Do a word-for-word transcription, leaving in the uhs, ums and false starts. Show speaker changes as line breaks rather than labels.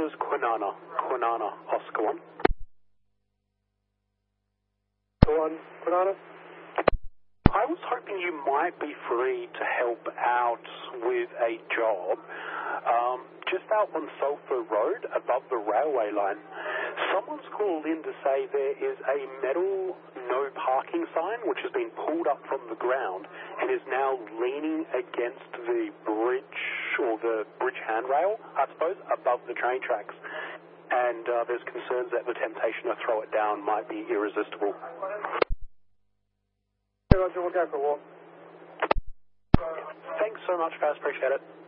is Quinana. Quinana, Oscar one.
Go on, Quinana.
I was hoping you might be free to help out with a job um, just out on Sulphur Road above the railway line. Someone's called in to say there is a metal no parking sign which has been pulled up from the ground and is now leaning against the bridge or the bridge handrail, I suppose, above the train tracks. And uh, there's concerns that the temptation to throw it down might be irresistible.
Roger, we'll go for a walk.
Thanks so much, guys. Appreciate it.